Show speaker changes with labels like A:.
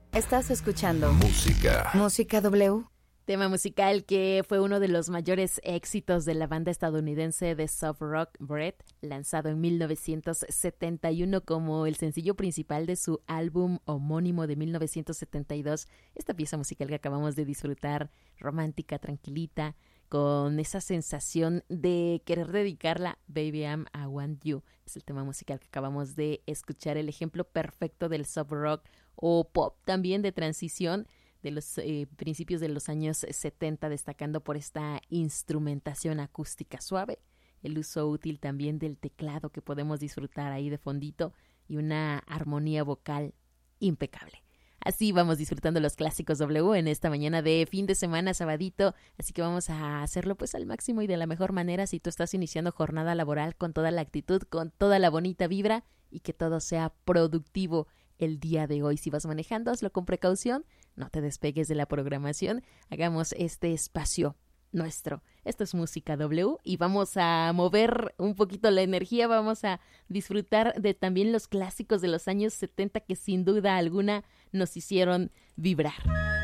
A: Estás escuchando
B: Música.
A: Música W.
C: Tema musical que fue uno de los mayores éxitos de la banda estadounidense de soft rock Bread, lanzado en 1971 como el sencillo principal de su álbum homónimo de 1972. Esta pieza musical que acabamos de disfrutar, romántica, tranquilita, con esa sensación de querer dedicarla, Baby I Want You. Es el tema musical que acabamos de escuchar, el ejemplo perfecto del soft rock o pop también de transición de los principios de los años 70, destacando por esta instrumentación acústica suave, el uso útil también del teclado que podemos disfrutar ahí de fondito y una armonía vocal impecable. Así vamos disfrutando los clásicos W en esta mañana de fin de semana, sabadito, así que vamos a hacerlo pues al máximo y de la mejor manera si tú estás iniciando jornada laboral con toda la actitud, con toda la bonita vibra y que todo sea productivo el día de hoy. Si vas manejando, hazlo con precaución, no te despegues de la programación, hagamos este espacio nuestro. Esto es Música W y vamos a mover un poquito la energía, vamos a disfrutar de también los clásicos de los años 70 que sin duda alguna nos hicieron vibrar.